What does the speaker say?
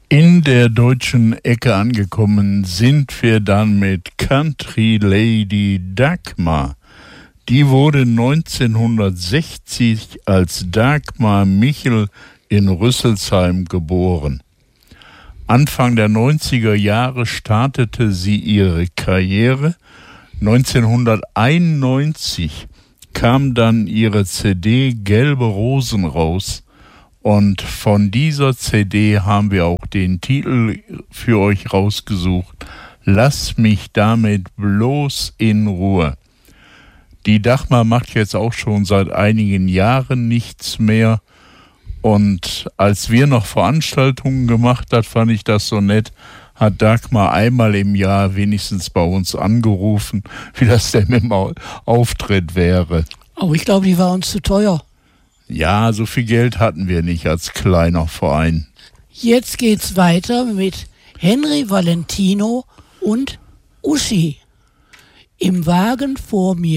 In der deutschen Ecke angekommen sind wir dann mit Country Lady Dagmar. Die wurde 1960 als Dagmar Michel in Rüsselsheim geboren. Anfang der 90er Jahre startete sie ihre Karriere. 1991 kam dann ihre CD Gelbe Rosen raus und von dieser CD haben wir auch den Titel für euch rausgesucht: Lass mich damit bloß in Ruhe. Die Dagmar macht jetzt auch schon seit einigen Jahren nichts mehr. Und als wir noch Veranstaltungen gemacht hat, fand ich das so nett, hat Dagmar einmal im Jahr wenigstens bei uns angerufen, wie das denn mit dem Auftritt wäre. Aber ich glaube, die war uns zu teuer. Ja, so viel Geld hatten wir nicht als kleiner Verein. Jetzt geht's weiter mit Henry Valentino und Uschi. Im Wagen vor mir